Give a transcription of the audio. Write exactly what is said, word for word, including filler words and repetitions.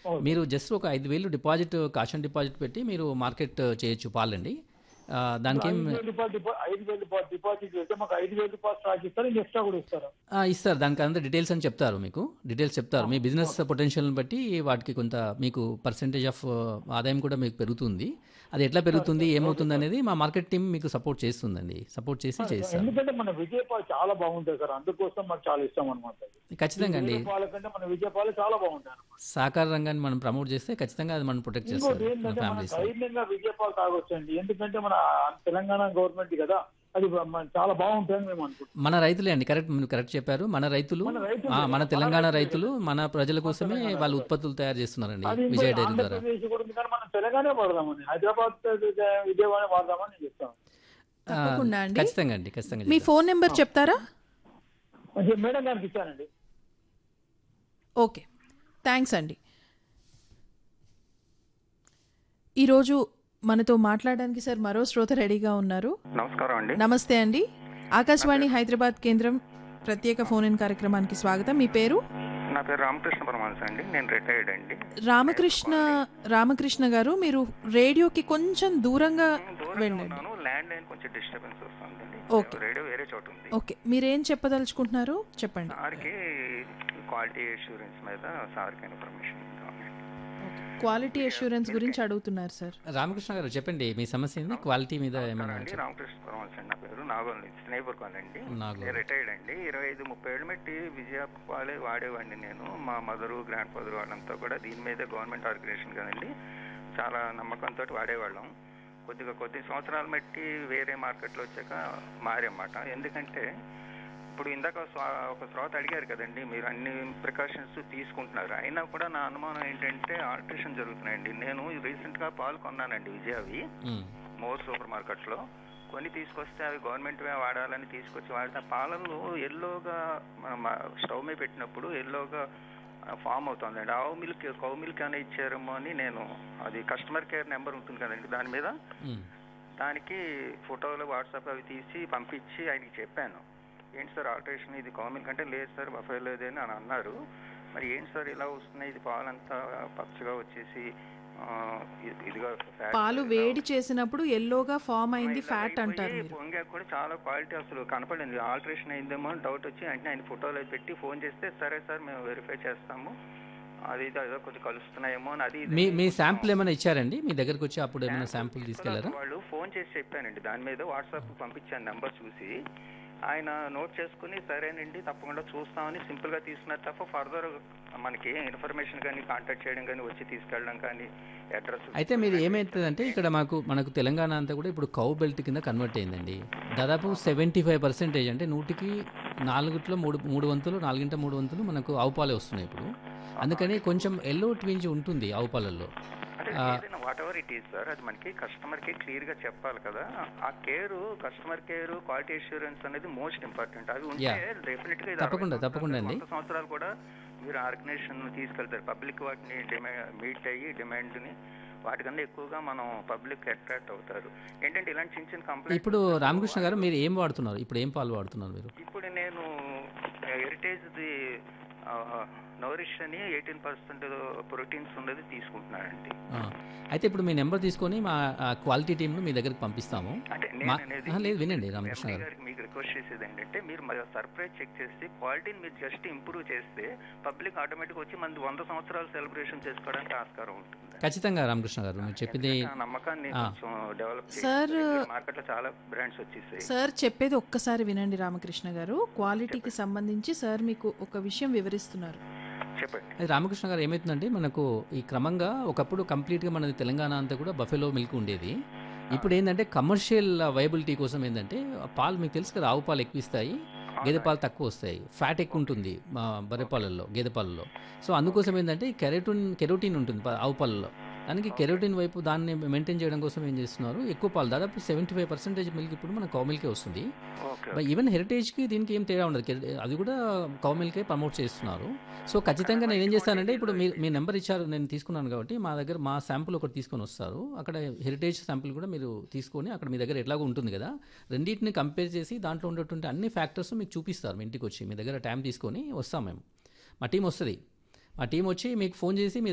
Okay. మీరు just ఒక ఐదు వేలు డిపాజిట్ కాషన్ డిపాజిట్ పెట్టి మీరు మార్కెట్ చేయొచ్చు పాలండి. ఆ, ఇప్పుడు దానికేం ఐదు వేలు రూపాయలు డిపా ఐదు వేలు రూపాయలు డిపాజిట్ చేస్తే మాకు ఐదు వేలు రూపాయలు స్టాక్ ఇస్తారు, ఇంకా ఎక్స్ట్రా కూడా ఇస్తారా? ఆ, ఇస్తారు. దానికి అంతా డీటెయిల్స్ అని చెప్తారు, మీకు డీటెయిల్స్ చెప్తారు. మీ బిజినెస్ పొటెన్షియల్ని బట్టి వాటికి కొంత మీకు పర్సెంటేజ్ ఆఫ్ ఆదాయం కూడా మీకు పెరుగుతుంది. అది ఎట్లా పెరుగుతుంది ఏమవుతుంది అనేది మా మార్కెట్ టీం మీకు సపోర్ట్ చేస్తుందండి, సపోర్ట్ చేసి చేస్తారు. ఎందుకంటే మన విజయపాలు చాలా బాగుంటాయి సార్, అందుకోసం మాకు చాలా ఇష్టం అనమాట. ఖచ్చితంగా అండి, పాల కంటే మన విజయపాలు చాలా బాగుంటాయి అనమాట. సహకార రంగాన్ని మనం ప్రమోట్ చేస్తే ఖచ్చితంగా అది మనం ప్రొటెక్ట్ ఇంకోటి చేస్తారు మన ఏంటంటే మన ఫ్యామిలీస్. ధైర్యంగా విజయపాలు తాగొచ్చండి, ఎందుకంటే మన తెలంగాణ గవర్నమెంట్ కదా, అది మన చాలా బాగుంటుందని మేము అనుకుంటున్నాం. మన రైతులే అండి, కరెక్ట్, మీరు కరెక్ట్ చెప్పారు. మన రైతులు, మన రైతులు, ఆ, మన మన తెలంగాణ రైతులు, రైతులు మన ప్రజల కోసమే తెలంగాణ వాళ్ళు రైతులు. ఉత్పత్తులు తయారు చేస్తున్నారండి అది విజయ ఇంకో డైరీ ద్వారా. ఆంధ్రప్రదేశ్ కూడా ఉంది, కానీ మనం తెలంగాణ వాడదామని, హైదరాబాద్ విజయవాడ వాడదామని నేను చెప్తాను. ఆ, తప్పకుండా అండి. ఖచ్చితంగా అండి, ఖచ్చితంగా మీ చేద్దాం. ఫోన్ నెంబర్ చెప్తారా? కొంచెం మేడం గారికి ఇచ్చానండి. ఓకే, థ్యాంక్స్ అండి. ఈరోజు మనతో మాట్లాడడానికి సార్ మరో శ్రోత రెడీగా ఉన్నారు. నమస్కారం అండి. నమస్తే అండి. ఆకాశవాణి హైదరాబాద్ కేంద్రం ప్రత్యేక ఫోన్ ఇన్ కార్యక్రమానికి స్వాగతం. మీ పేరు? నా పేరు రామకృష్ణ పరమహంస అండి, నేను రిటైర్డ్ అండి. రామకృష్ణ రామకృష్ణ గారు, మీరు రేడియోకి కొంచెం దూరంగా దూరంగా వెళ్ళండి. ఉన్నాను, ల్యాండ్ లైన్ కొంచెం డిస్టర్బెన్స్ వస్తుందండి. ఓకే. రేడియో వేరే చోట ఉంది. ఓకే, మీరేం చెప్పదలుచుకుంటున్నారు చెప్పండి. సార్కి క్వాలిటీ అష్యూరెన్స్ మీద సార్కి ఇన్ఫర్మేషన్ ఇద్దామని. క్వాలిటీ అష్యూరెన్స్ గురించి అడుగుతున్నారు సార్. రామకృష్ణ గారు చెప్పండి, మీ సమస్య ఏంది? క్వాలిటీ మీద ఏమైనా అండి, రామకృష్ణ పరమహంస అండి నా పేరు. నాగోల్ స్నేహిపూర్ కాలండి. నాగోల్. నేను రిటైర్డ్ అండి. ఇరవై ఐదు ముప్పై ఏళ్ళు బట్టి విజయ పాలే వాడేవాడిని నేను. మా మదరు గ్రాండ్ ఫాదర్ వాళ్ళంతా కూడా దీని మీదే, గవర్నమెంట్ ఆర్గనైజేషన్ కదండి, చాలా నమ్మకంతో వాడేవాళ్ళం. కొద్దిగా కొద్ది సంవత్సరాలు బట్టి వేరే మార్కెట్లో వచ్చాక మారన్నమాట. ఎందుకంటే ఇప్పుడు ఇందాక స్వా- ఒక శ్రోత అడిగారు కదండి, మీరు అన్ని ప్రికాషన్స్ తీసుకుంటున్నారు, అయినా కూడా నా అనుమానం ఏంటంటే ఆల్టరేషన్ జరుగుతున్నాయండి. నేను రీసెంట్గా పాలు కొన్నానండి విజయవి మ్మ్. మోర్ సూపర్ మార్కెట్లో. కొన్ని తీసుకొస్తే అవి గవర్నమెంట్ వాడాలని తీసుకొచ్చి వాడితే ఆ పాలల్లో ఎల్లోగా మనం స్టవ్ మీద పెట్టినప్పుడు ఎల్లోగా ఫామ్ అవుతుందండి. ఆవు మిల్క్ కౌ మిల్క్ అని ఇచ్చారేమో అని నేను, అది కస్టమర్ కేర్ నెంబర్ ఉంటుంది కదండి దాని మీద, మ్మ్. దానికి ఫోటోలు వాట్సాప్ అవి తీసి పంపించి ఆయనకి చెప్పాను. ఏంటి సార్ ఆల్టరేషన్, ఇది కౌ మిల్క్ అంటే లేదు సార్ బఫెలో అని అని అన్నారు. మరి ఏంటి సార్ ఇలా వస్తున్నాయి, ఇది పాలంతా పచ్చగా వచ్చేసి ఆ, ఇది- ఇదిగా fat పాలు ఇలా వేడి చేసినప్పుడు ఎల్లోగా ఫామ్ అయింది, ఇలా ఫ్యాట్ అయిపోయి అంటారు మీరు. పొంగాక కూడా చాలా క్వాలిటీ అసలు కనపడింది. ఆల్టరేషన్ అయిందేమో అని డౌట్ వచ్చి అంటే ఆయన ఫోటోలు అవి పెట్టి ఫోన్ చేస్తే సరే సార్ మేము వెరిఫై చేస్తాము, అది ఇది ఏదో కొంచెం కలుస్తున్నాయేమో అని అది ఇది మీ అని మీ కొంచెం శాంపుల్ ఏమైనా ఇచ్చారండి మీ దగ్గరకు వచ్చి? అప్పుడు ఏమైనా శాంపుల్ శాంపుల్ తీసుకెళ్లారా? వాళ్ళు ఫోన్ చేసి చెప్పానండి, దాని మీద వాట్సాప్ పంపించాను నెంబర్ చూసి. ఆయన నోట్ చేసుకుని సరేనండి తప్పకుండా చూస్తామని సింపుల్గా తీసుకున్నారు తప్ప ఫర్దర్ మనకి ఇన్ఫర్మేషన్ కానీ కాంటాక్ట్ చేయడం కానీ వచ్చి తీసుకెళ్ళడం కానీ అడ్రస్. అయితే మీరు ఏమవుతుందంటే ఇక్కడ మాకు మనకు తెలంగాణ అంతా కూడా ఇప్పుడు కౌ బెల్ట్ కింద కన్వర్ట్ అయిందండి. దాదాపు సెవెంటీ ఫైవ్ పర్సెంటేజ్ అంటే నూటికి నాలుగుట్లో మూడు మూడు వంతులు నాలుగింట మూడు వంతులు మనకు ఆవు పాలే వస్తున్నాయి ఇప్పుడు. అందుకని కొంచెం ఎల్లో ట్వింజ్ ఉంటుంది ఆవు పాలల్లో. అంటే ఏదైనా what ever it is sir, అది మనకి కస్టమర్ కి క్లియర్ గా చెప్పాలి కదా. ఆ care, customer care, quality assurance అనేది మోస్ట్ ఇంపార్టెంట్. అవి ఉంటే Yeah. డెఫినెట్ గా ఇది తప్పకుండా, అరవై తప్పకుండా అండి. సంవత్సరాలు, వంద సంవత్సరాలు కూడా మీరు ఆర్గనైజేషన్ తీసుకెళ్తారు. పబ్లిక్ వాటిని డిమాండ్ మీట్ అయ్యి డిమాండ్ ని వాటికన్నా ఎక్కువగా మనం పబ్లిక్ అట్రాక్ట్ అవుతారు. ఏంటంటే ఇలాంటి చిన్న చిన్న కంప్లైంట్. ఇప్పుడు రామకృష్ణ గారు మీరు ఏం వాడుతున్నారు ఇప్పుడు? ఏం పాలు వాడుతున్నారు మీరు? ఇప్పుడు నేను హెరిటేజ్ ది నోరిష్ అని ఎయిటీన్ పర్సెంట్ ప్రోటీన్స్ ఉన్నది తీసుకుంటున్నానండి. ఆ, అయితే ఇప్పుడు మీ నెంబర్ తీసుకొని మా క్వాలిటీ టీంను మీ దగ్గరికి పంపిస్తాము. అంటే మా- నేను అనేది ఆహా, లేదు వినండి రామకృష్ణ ఎండి గారు, గారికి మీకు రిక్వెస్ట్ చేసేది ఏంటంటే మీరు సర్ప్రైజ్ చెక్ చేసి క్వాలిటీని మీరు జస్ట్ ఇంప్రూవ్ చేస్తే పబ్లిక్ ఆటోమేటిక్ వచ్చి మన వంద సంవత్సరాలు సెలబ్రేషన్ చేసుకోవడానికి ఆస్కారం ఉంటుంది. ఖచ్చితంగా రామకృష్ణ గారు మీరు చెప్పింది. ఎందుకంటే ఆ నమ్మకాన్ని ఆ. కొంచెం డెవలప్ సార్, చేసి మార్కెట్ లో చాలా బ్రాండ్స్ వచ్చేసాయి. సార్ చెప్పేది ఒక్కసారి వినండి రామకృష్ణ గారు. క్వాలిటీకి సంబంధించి సార్ మీకు ఒక విషయం వివరిస్తున్నారు. చెప్పండి. అది రామకృష్ణ గారు ఏమవుతుందంటే మనకు ఈ క్రమంగా ఒకప్పుడు కంప్లీట్గా మనది తెలంగాణ అంతా కూడా బఫెలో మిల్క్ ఉండేది. ఇప్పుడు ఏంటంటే కమర్షియల్ వైబిలిటీ కోసం ఏంటంటే పాలు మీకు తెలుసు కదా, ఆవు పాలు ఎక్కువ ఇస్తాయి, గేదె పాలు తక్కువ వస్తాయి, ఫ్యాట్ ఎక్కువ ఉంటుంది మా బర్రె పాలల్లో, గేదె పాలల్లో. సో అందుకోసం ఏంటంటే కెరోటిన్ కెరోటిన్ ఉంటుంది ప- ఆవు పాలలో. దానికి కెరోటిన్ వైపు దాన్ని మెయింటైన్ చేయడం కోసం ఏం చేస్తున్నారు, ఎక్కువ పాలు దాదాపు సెవెంటీ ఫైవ్ పర్సెంటేజ్ మిల్క్ ఇప్పుడు మన కౌ మిల్కే వస్తుంది. ఓకే. ఈవెన్ హెరిటేజ్కి దీనికి ఏం తేడా ఉండదు, కె- అది కూడా కౌ మిల్కే ప్రమోట్ చేస్తున్నారు. సో ఖచ్చితంగా నేను ఏం చేస్తానంటే ఇప్పుడు మీ మీ నెంబర్ ఇచ్చారు, నేను తీసుకున్నాను కాబట్టి మా దగ్గర మా శాంపుల్ ఒకటి తీసుకొని వస్తారు. అక్కడ హెరిటేజ్ శాంపుల్ కూడా మీరు తీసుకొని అక్కడ మీ దగ్గర ఎట్లాగో ఉంటుంది కదా, రెండింటిని కంపేర్ చేసి దాంట్లో ఉండేటువంటి అన్ని ఫ్యాక్టర్స్ మీకు చూపిస్తారు. మీ ఇంటికి వచ్చి మీ దగ్గర టైం తీసుకొని వస్తాం మేము, మా టీం వస్తుంది. మా టీం వచ్చి మీకు ఫోన్ చేసి మీ